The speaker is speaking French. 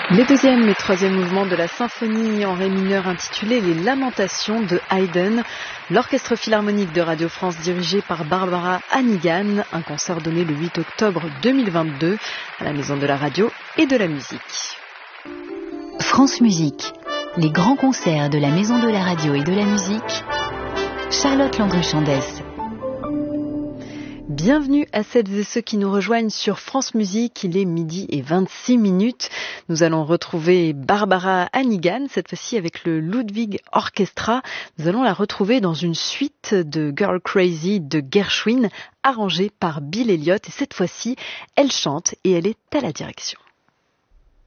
Les deuxième et troisième mouvements de la symphonie en ré mineur intitulée Les Lamentations de Haydn, l'Orchestre Philharmonique de Radio France dirigé par Barbara Hannigan, un concert donné le 8 octobre 2022 à la Maison de la Radio et de la Musique. France Musique, les grands concerts de la Maison de la Radio et de la Musique, Charlotte Landru-Chandès. Bienvenue à celles et ceux qui nous rejoignent sur France Musique, il est 12h26. Nous allons retrouver Barbara Hannigan, cette fois-ci avec le Ludwig Orchestra. Nous allons la retrouver dans une suite de Girl Crazy de Gershwin, arrangée par Bill Elliott. Et cette fois-ci, elle chante et elle est à la direction.